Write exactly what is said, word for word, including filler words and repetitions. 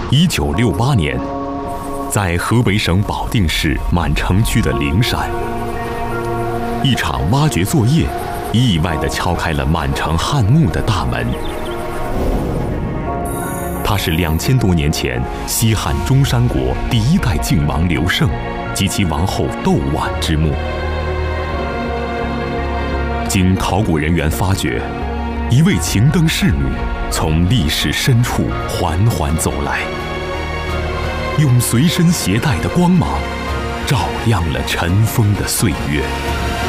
一九六八年，在河北省保定市满城区的灵山，一场挖掘作业意外地敲开了满城汉墓的大门。它是两千多年前西汉中山国第一代靖王刘胜及其王后窦婉之墓。经考古人员发掘，一位擎灯侍女从历史深处缓缓走来，用随身携带的光芒照亮了尘封的岁月。